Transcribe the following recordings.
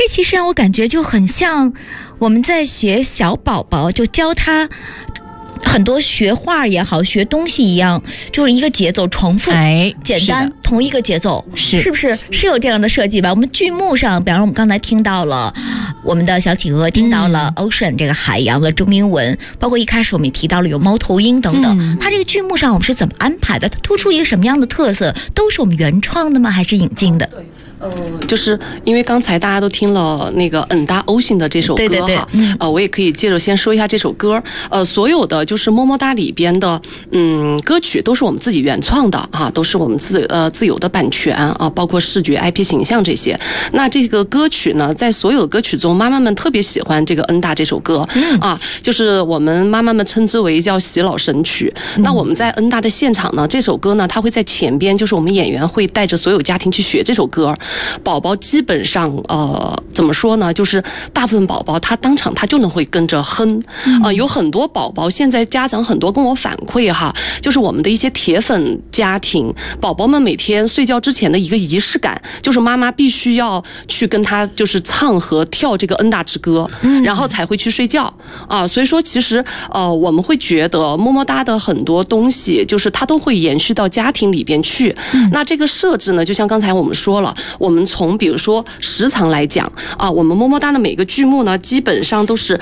其实让我感觉就很像我们在学小宝宝，就教他很多学画也好，学东西一样，就是一个节奏重复，简单，同一个节奏，是不是有这样的设计吧？我们剧目上，比方说我们刚才听到了我们的小企鹅，听到了 ocean 这个海洋的中英文，包括一开始我们也提到了有猫头鹰等等，它这个剧目上我们是怎么安排的？它突出一个什么样的特色？都是我们原创的吗？还是引进的？ 就是因为刚才大家都听了那个Enda Ocean的这首歌哈，我也可以接着先说一下这首歌。所有的就是么么哒里边的歌曲都是我们自己原创的啊，都是我们自有的版权啊，包括视觉 IP 形象这些。那这个歌曲呢，在所有的歌曲中，妈妈们特别喜欢这个Enda这首歌啊，就是我们妈妈们称之为叫洗脑神曲。那我们在Enda的现场呢，这首歌呢，它会在前边，就是我们演员会带着所有家庭去学这首歌。宝宝基本上怎么说呢，就是大部分宝宝他当场他就能会跟着哼有很多宝宝现在家长很多跟我反馈哈，就是我们的一些铁粉家庭宝宝们每天睡觉之前的一个仪式感，就是妈妈必须要去跟他就是唱和跳这个Enda之歌，然后才会去睡觉啊。所以说其实我们会觉得么么哒的很多东西就是它都会延续到家庭里边去。那这个设置呢，就像刚才我们说了，我们从比如说时长来讲啊，我们么么哒的每个剧目呢，基本上都是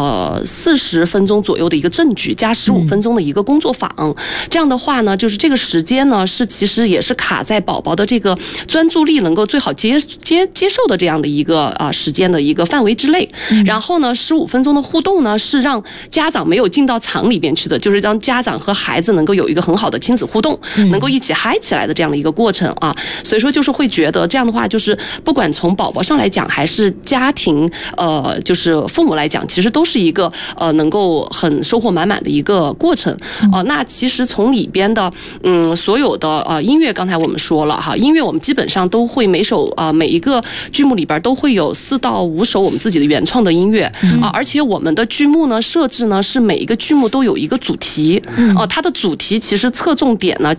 40分钟左右的一个正剧加15分钟的一个工作坊。这样的话呢，就是这个时间呢是其实也是卡在宝宝的这个专注力能够最好接受的这样的一个时间的一个范围之内。然后呢，15分钟的互动呢是让家长没有进到场里边去的，就是让家长和孩子能够有一个很好的亲子互动，能够一起嗨起来的这样的一个过程啊。所以说就是会觉得这样的话，就是不管从宝宝上来讲，还是家庭就是父母来讲，其实都是一个能够很收获满满的一个过程。那其实从里边的所有的音乐，刚才我们说了哈，音乐我们基本上都会每一个剧目里边都会有4到5首我们自己的原创的音乐而且我们的剧目呢设置呢是每一个剧目都有一个主题它的主题其实侧重点呢